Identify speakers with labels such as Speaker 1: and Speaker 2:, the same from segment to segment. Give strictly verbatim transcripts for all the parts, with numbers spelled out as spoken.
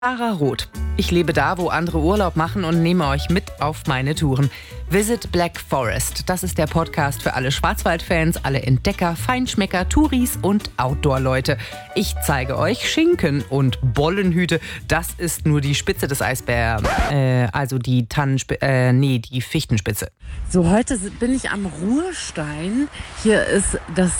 Speaker 1: Sarah Roth. Ich lebe da, wo andere Urlaub machen und nehme euch mit auf meine Touren. Visit Black Forest. Das ist der Podcast für alle Schwarzwaldfans, alle Entdecker, Feinschmecker, Touris und Outdoor-Leute. Ich zeige euch Schinken und Bollenhüte. Das ist nur die Spitze des Eisbärs. Äh, also die Tannenspitze, äh, nee, die Fichtenspitze.
Speaker 2: So, heute bin ich am Ruhrstein. Hier ist das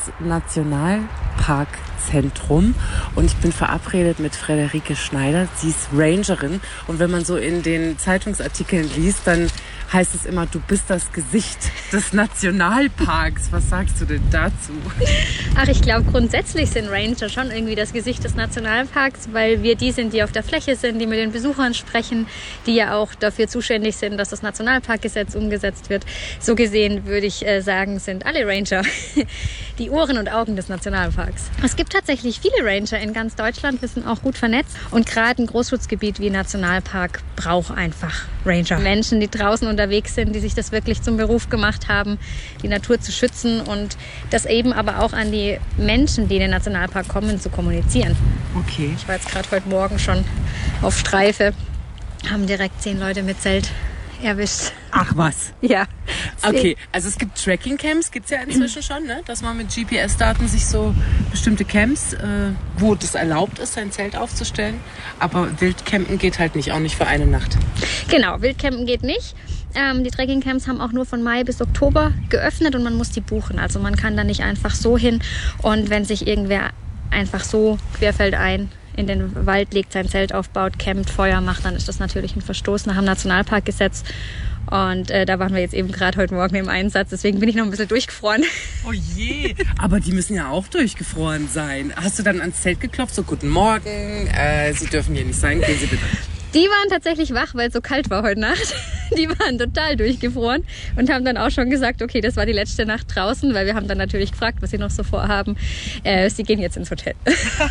Speaker 2: Nationalparkzentrum und ich bin verabredet mit Frederike Schneider. Sie ist Rangerin und wenn man so in den Zeitungsartikeln liest, dann heißt es immer, du bist das Gesicht des Nationalparks. Was sagst du denn dazu?
Speaker 3: Ach, ich glaube, grundsätzlich sind Ranger schon irgendwie das Gesicht des Nationalparks, weil wir die sind, die auf der Fläche sind, die mit den Besuchern sprechen, die ja auch dafür zuständig sind, dass das Nationalparkgesetz umgesetzt wird. So gesehen würde ich äh, sagen, sind alle Ranger die Ohren und Augen des Nationalparks. Es gibt tatsächlich viele Ranger in ganz Deutschland, wir sind auch gut vernetzt und gerade ein Großschutzgebiet wie Nationalpark braucht einfach Ranger. Menschen, die draußen unterwegs sind, die sich das wirklich zum Beruf gemacht haben, die Natur zu schützen und das eben aber auch an die Menschen, die in den Nationalpark kommen, zu kommunizieren.
Speaker 2: Okay.
Speaker 3: Ich war jetzt gerade heute Morgen schon auf Streife, haben direkt zehn Leute mit Zelt erwischt.
Speaker 2: Ach was?
Speaker 3: Ja.
Speaker 2: Okay, also es gibt Tracking-Camps, gibt es ja inzwischen schon, ne? Dass man mit G P S-Daten sich so bestimmte Camps, äh, wo das erlaubt ist, sein Zelt aufzustellen. Aber Wildcampen geht halt nicht, auch nicht für eine Nacht.
Speaker 3: Genau, Wildcampen geht nicht. Ähm, die Trekking-Camps haben auch nur von Mai bis Oktober geöffnet und man muss die buchen. Also man kann da nicht einfach so hin und wenn sich irgendwer einfach so querfeldein in den Wald legt, sein Zelt aufbaut, campt, Feuer macht, dann ist das natürlich ein Verstoß nach dem Nationalparkgesetz. Und äh, da waren wir jetzt eben gerade heute Morgen im Einsatz, deswegen bin ich noch ein bisschen durchgefroren.
Speaker 2: Oh je, aber die müssen ja auch durchgefroren sein. Hast du dann ans Zelt geklopft, so guten Morgen, äh, Sie dürfen hier nicht sein, gehen Sie bitte.
Speaker 3: Die waren tatsächlich wach, weil es so kalt war heute Nacht. Die waren total durchgefroren und haben dann auch schon gesagt, okay, das war die letzte Nacht draußen, weil wir haben dann natürlich gefragt, was sie noch so vorhaben. Äh, sie gehen jetzt ins Hotel.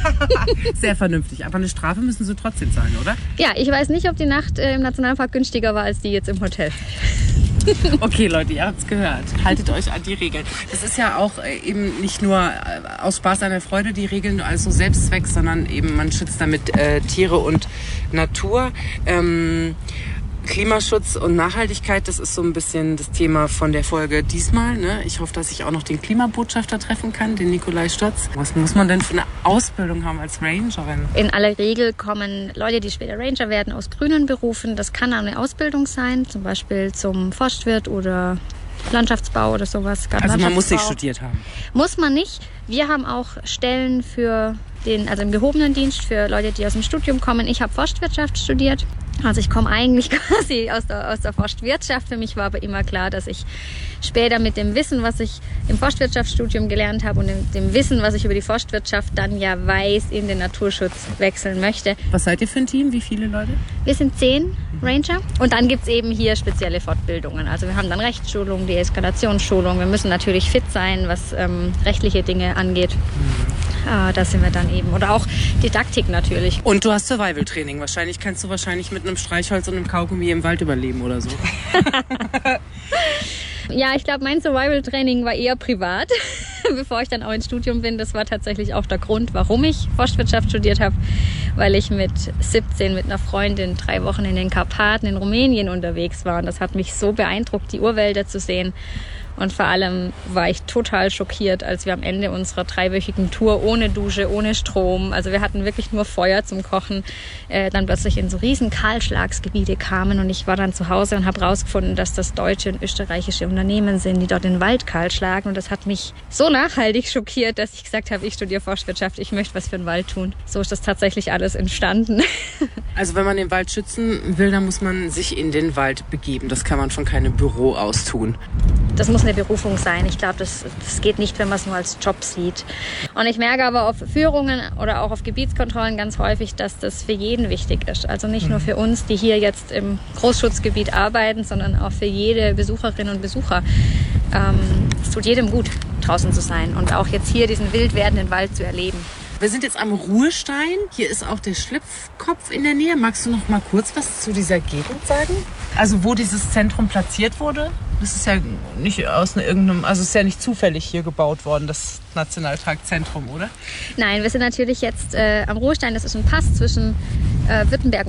Speaker 2: Sehr vernünftig, aber eine Strafe müssen sie trotzdem zahlen, oder?
Speaker 3: Ja, ich weiß nicht, ob die Nacht äh, im Nationalpark günstiger war als die jetzt im Hotel.
Speaker 2: Okay, Leute, ihr habt's gehört. Haltet euch an die Regeln. Das ist ja auch eben nicht nur aus Spaß an der Freude die Regeln als so Selbstzweck, sondern eben man schützt damit äh, Tiere und Natur. Ähm, Klimaschutz und Nachhaltigkeit, das ist so ein bisschen das Thema von der Folge diesmal. Ne? Ich hoffe, dass ich auch noch den Klimabotschafter treffen kann, den Nikolai Stotz. Was muss man denn für eine Ausbildung haben als Rangerin?
Speaker 3: In aller Regel kommen Leute, die später Ranger werden, aus grünen Berufen. Das kann eine Ausbildung sein, zum Beispiel zum Forstwirt oder Landschaftsbau oder sowas.
Speaker 2: Also man muss nicht studiert haben?
Speaker 3: Muss man nicht. Wir haben auch Stellen für den, also im gehobenen Dienst für Leute, die aus dem Studium kommen. Ich habe Forstwirtschaft studiert. Also ich komme eigentlich quasi aus der, aus der Forstwirtschaft. Für mich war aber immer klar, dass ich später mit dem Wissen, was ich im Forstwirtschaftsstudium gelernt habe und dem, dem Wissen, was ich über die Forstwirtschaft dann ja weiß, in den Naturschutz wechseln möchte.
Speaker 2: Was seid ihr für ein Team? Wie viele Leute?
Speaker 3: Wir sind zehn Ranger und dann gibt es eben hier spezielle Fortbildungen. Also wir haben dann Rechtsschulung, Deeskalationsschulung. Wir müssen natürlich fit sein, was ähm, rechtliche Dinge angeht. Mhm. Ah, da sind wir dann eben. Oder auch Didaktik natürlich.
Speaker 2: Und du hast Survival-Training. Wahrscheinlich kannst du wahrscheinlich mit einem Streichholz und einem Kaugummi im Wald überleben oder so.
Speaker 3: Ja, ich glaube, mein Survival-Training war eher privat, bevor ich dann auch ins Studium bin. Das war tatsächlich auch der Grund, warum ich Forstwirtschaft studiert habe, weil ich mit siebzehn mit einer Freundin drei Wochen in den Karpaten in Rumänien unterwegs war. Und das hat mich so beeindruckt, die Urwälder zu sehen. Und vor allem war ich total schockiert, als wir am Ende unserer dreiwöchigen Tour ohne Dusche, ohne Strom, also wir hatten wirklich nur Feuer zum Kochen, äh, dann plötzlich in so riesen Kahlschlagsgebiete kamen. Und ich war dann zu Hause und habe rausgefunden, dass das deutsche und österreichische Unternehmen sind, die dort den Wald kahl schlagen. Und das hat mich so nachhaltig schockiert, dass ich gesagt habe, ich studiere Forstwirtschaft, ich möchte was für den Wald tun. So ist das tatsächlich alles entstanden.
Speaker 2: Also wenn man den Wald schützen will, dann muss man sich in den Wald begeben. Das kann man von keinem Büro aus tun.
Speaker 3: Das muss eine Berufung sein. Ich glaube, das, das geht nicht, wenn man es nur als Job sieht. Und ich merke aber auf Führungen oder auch auf Gebietskontrollen ganz häufig, dass das für jeden wichtig ist. Also nicht nur für uns, die hier jetzt im Großschutzgebiet arbeiten, sondern auch für jede Besucherin und Besucher. Ähm, es tut jedem gut, draußen zu sein und auch jetzt hier diesen wild werdenden Wald zu erleben.
Speaker 2: Wir sind jetzt am Ruhrstein. Hier ist auch der Schlipfkopf in der Nähe. Magst du noch mal kurz was zu dieser Gegend sagen? Also wo dieses Zentrum platziert wurde? Das ist ja nicht aus irgendeinem, also es ist ja nicht zufällig hier gebaut worden, das Nationalparkzentrum, oder?
Speaker 3: Nein, wir sind natürlich jetzt äh, am Ruhrstein. Das ist ein Pass zwischen äh, Württemberg